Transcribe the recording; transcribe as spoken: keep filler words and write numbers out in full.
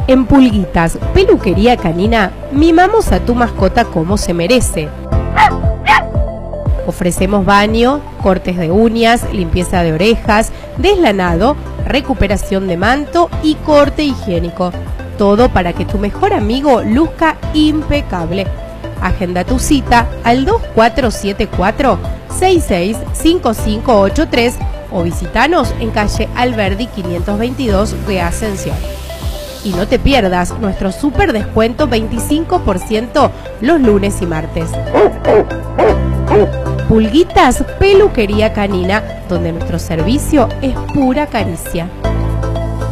En Pulguitas, peluquería canina, mimamos a tu mascota como se merece. Ofrecemos baño, cortes de uñas, limpieza de orejas, deslanado, recuperación de manto y corte higiénico. Todo para que tu mejor amigo luzca impecable. Agenda tu cita al dos cuatro siete cuatro, seis seis cinco cinco ocho tres o visitanos en calle Alberdi quinientos veintidós de Ascensión. Y no te pierdas nuestro super descuento veinticinco por ciento los lunes y martes. Pulguitas, peluquería canina, donde nuestro servicio es pura caricia.